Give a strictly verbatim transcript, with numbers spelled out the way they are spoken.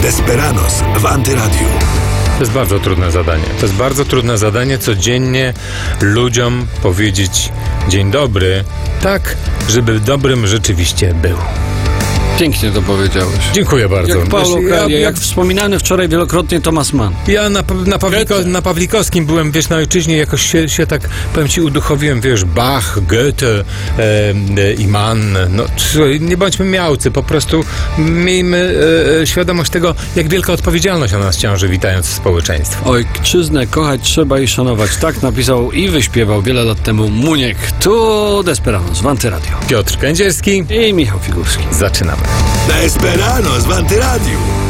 Desperados w Antyradiu. To jest bardzo trudne zadanie. To jest bardzo trudne zadanie, codziennie ludziom powiedzieć dzień dobry, tak, żeby dobrym rzeczywiście był. Pięknie to powiedziałeś. Dziękuję bardzo. Jak Paulo Wiesz, Coelho, ja, jak wspominany wczoraj wielokrotnie Thomas Mann. ja na, na, Pawliko, na Pawlikowskim byłem, wiesz, na ojczyźnie, jakoś się, się tak, powiem ci, uduchowiłem, wiesz, Bach, Goethe e, e, i Mann. No, słuchaj, nie bądźmy miałcy, po prostu miejmy e, świadomość tego, jak wielka odpowiedzialność na nas ciąży, witając społeczeństwo. Ojczyznę kochać trzeba i szanować. Tak napisał i wyśpiewał wiele lat temu Muniek. Tu Desperados w Antyradio. Piotr Kędzierski I Michał Figurski. Zaczynamy. Desperados w Antyradiu.